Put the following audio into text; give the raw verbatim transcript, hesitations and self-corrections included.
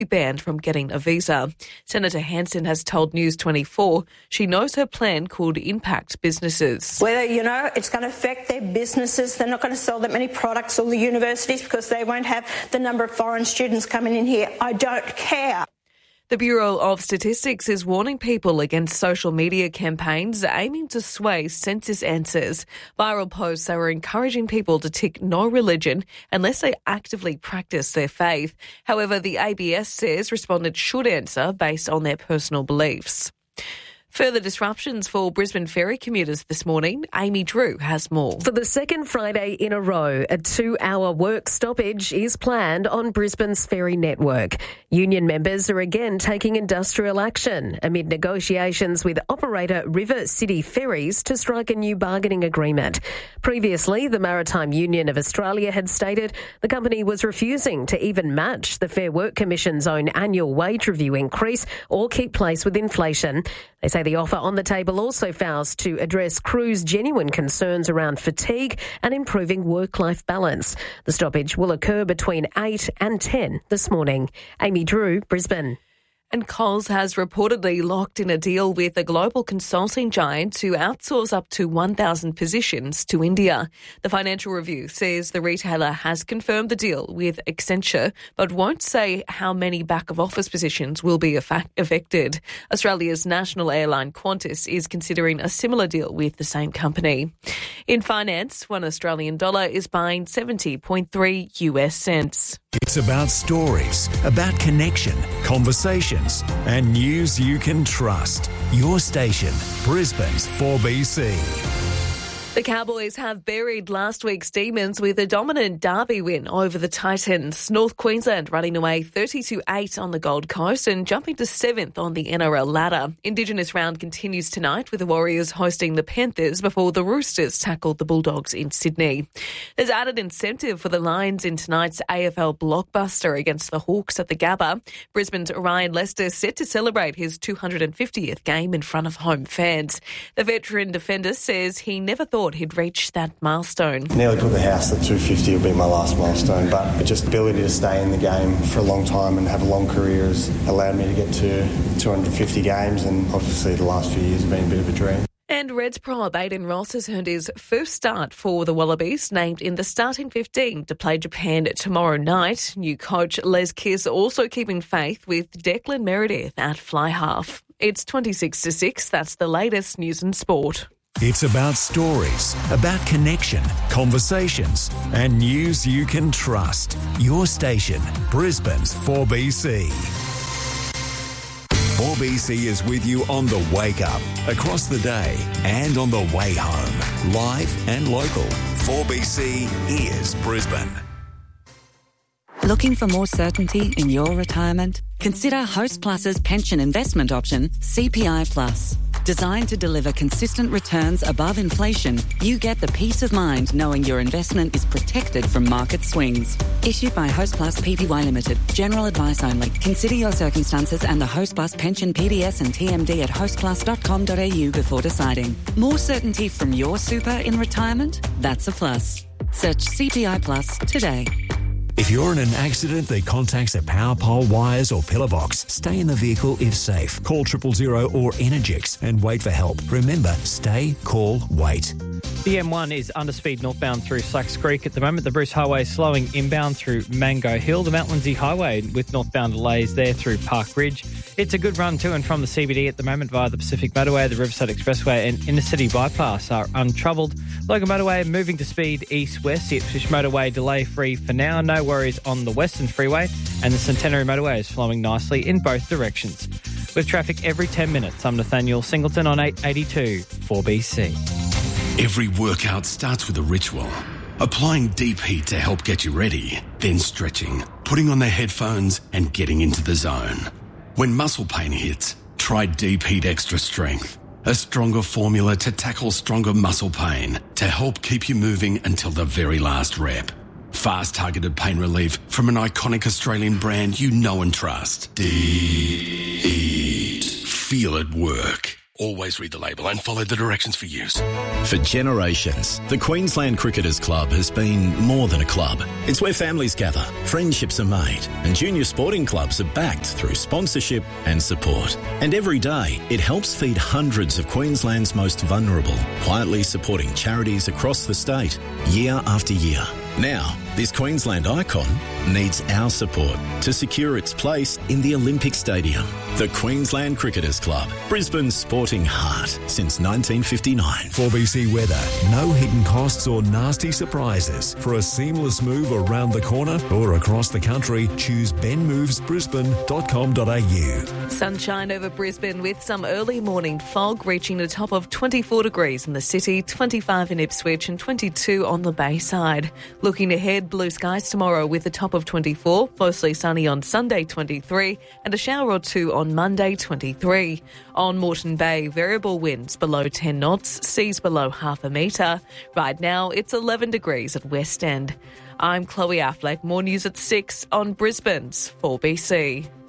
be banned from getting a visa. Senator Hanson has told News twenty-four she knows her plan could impact businesses. Whether, you know, it's going to affect their businesses. They're not going to sell that many products, all the universities, because they won't have the number of foreign students coming in here. I don't care. The Bureau of Statistics is warning people against social media campaigns aiming to sway census answers. Viral posts are encouraging people to tick no religion unless they actively practice their faith. However, the A B S says respondents should answer based on their personal beliefs. Further disruptions for Brisbane ferry commuters this morning. Amy Drew has more. For the second Friday in a row, a two-hour work stoppage is planned on Brisbane's ferry network. Union members are again taking industrial action amid negotiations with operator River City Ferries to strike a new bargaining agreement. Previously, the Maritime Union of Australia had stated the company was refusing to even match the Fair Work Commission's own annual wage review increase or keep pace with inflation. They say the offer on the table also fails to address crews' genuine concerns around fatigue and improving work-life balance. The stoppage will occur between eight and ten this morning. Amy Drew, Brisbane. And Coles has reportedly locked in a deal with a global consulting giant to outsource up to one thousand positions to India. The Financial Review says the retailer has confirmed the deal with Accenture, but won't say how many back-of-office positions will be affected. Australia's national airline Qantas is considering a similar deal with the same company. In finance, one Australian dollar is buying seventy point three US cents. It's about stories, about connection, conversations, and news you can trust. Your station, Brisbane's four B C. The Cowboys have buried last week's Demons with a dominant derby win over the Titans. North Queensland running away thirty to eight on the Gold Coast and jumping to seventh on the N R L ladder. Indigenous round continues tonight with the Warriors hosting the Panthers before the Roosters tackle the Bulldogs in Sydney. There's added incentive for the Lions in tonight's A F L blockbuster against the Hawks at the Gabba. Brisbane's Ryan Lester set to celebrate his two hundred fiftieth game in front of home fans. The veteran defender says he never thought he'd reach that milestone. Nearly put the house at two fifty will be my last milestone, but just the ability to stay in the game for a long time and have a long career has allowed me to get to two hundred fifty games, and obviously the last few years have been a bit of a dream. And Reds prop Aiden Ross has earned his first start for the Wallabies, named in the starting fifteen to play Japan tomorrow night. New coach Les Kiss also keeping faith with Declan Meredith at fly half. It's twenty-six to six. That's the latest news and sport. It's about stories, about connection, conversations, and news you can trust. Your station, Brisbane's four B C. four B C is with you on the wake up, across the day, and on the way home. Live and local. four B C is Brisbane. Looking for more certainty in your retirement? Consider Host Plus's pension investment option, C P I Plus. Designed to deliver consistent returns above inflation, you get the peace of mind knowing your investment is protected from market swings. Issued by Host Plus Pty Limited. General advice only. Consider your circumstances and the Host Plus pension P D S and T M D at host plus dot com dot a u before deciding. More certainty from your super in retirement? That's a plus. Search C P I Plus today. If you're in an accident that contacts a power pole, wires or pillar box, stay in the vehicle if safe. Call triple zero or Energix and wait for help. Remember, stay, call, wait. The M one is underspeed northbound through Slacks Creek at the moment. The Bruce Highway slowing inbound through Mango Hill. The Mount Lindsay Highway with northbound delays there through Park Ridge. It's a good run to and from the C B D at the moment via the Pacific Motorway. The Riverside Expressway and Inner City Bypass are untroubled. Logan Motorway moving to speed east-west. The Ipswich Motorway delay-free for now. No worries on the Western Freeway. And the Centenary Motorway is flowing nicely in both directions. With traffic every ten minutes, I'm Nathaniel Singleton on eight eighty-two four B C. Every workout starts with a ritual. Applying deep heat to help get you ready, then stretching, putting on the headphones and getting into the zone. When muscle pain hits, try Deep Heat Extra Strength, a stronger formula to tackle stronger muscle pain to help keep you moving until the very last rep. Fast targeted pain relief from an iconic Australian brand you know and trust. Deep Heat. Feel it work. Always read the label and follow the directions for use. For generations, the Queensland Cricketers Club has been more than a club. It's where families gather, friendships are made, and junior sporting clubs are backed through sponsorship and support. And every day, it helps feed hundreds of Queensland's most vulnerable, quietly supporting charities across the state, year after year. Now, this Queensland icon needs our support to secure its place in the Olympic Stadium. The Queensland Cricketers Club, Brisbane's sporting heart since nineteen fifty-nine. four B C weather. No hidden costs or nasty surprises. For a seamless move around the corner or across the country, choose ben moves brisbane dot com dot a u. Sunshine over Brisbane with some early morning fog reaching a top of twenty-four degrees in the city, twenty-five in Ipswich and twenty-two on the Bayside. Looking ahead, blue skies tomorrow with a top of twenty-four, mostly sunny on Sunday twenty-three and a shower or two on Monday twenty-three. On Moreton Bay, variable winds below ten knots, seas below half a metre. Right now it's eleven degrees at West End. I'm Chloe Affleck. More news at six on Brisbane's four B C.